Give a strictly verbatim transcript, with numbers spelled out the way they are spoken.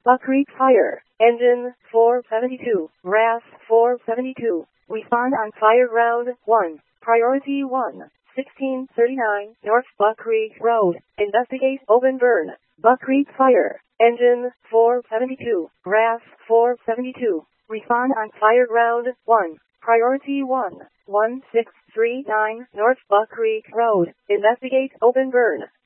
Buck Creek Fire. Engine four seventy-two. R A S four seventy-two. Respond on fire round one. Priority one. sixteen thirty-nine North Buck Creek Road. Investigate open burn. Buck Creek Fire. Engine four seventy-two. R A S four seventy-two. Respond on fire round one. Priority one. one six three nine North Buck Creek Road. Investigate open burn.